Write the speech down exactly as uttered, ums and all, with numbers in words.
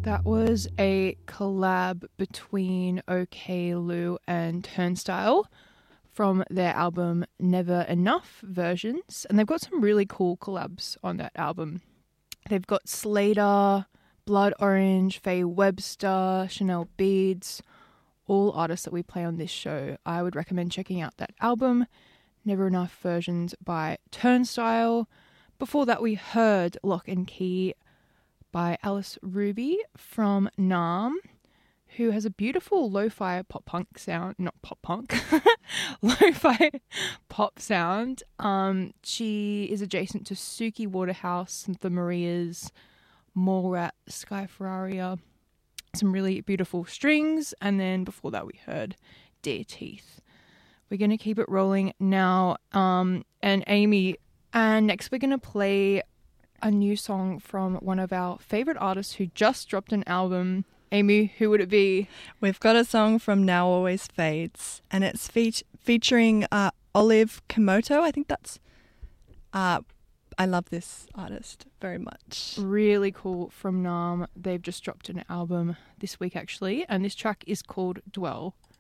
That was a collab between OK Lou and Turnstile from their album Never Enough Versions. And they've got some really cool collabs on that album. They've got Slater, Blood Orange, Faye Webster, Chanel Beads, all artists that we play on this show. I would recommend checking out that album, Never Enough Versions by Turnstile. Before that, we heard Lock and Key by Alice Ruby from Nam, who has a beautiful lo-fi pop punk sound, not pop punk, lo-fi pop sound. Um, she is adjacent to Suki Waterhouse, The Marias, Mallrat, Sky Ferraria, some really beautiful strings, and then before that we heard Dear Teeth. We're going to keep it rolling now, um, and Amy, and next we're going to play a new song from one of our favourite artists who just dropped an album. Amy, who would it be? We've got a song from Now Always Fades, and it's fe- featuring uh, Olive Komoto. I think that's... Uh, I love this artist very much. Really cool from Nam. They've just dropped an album this week, actually, and this track is called Dwell.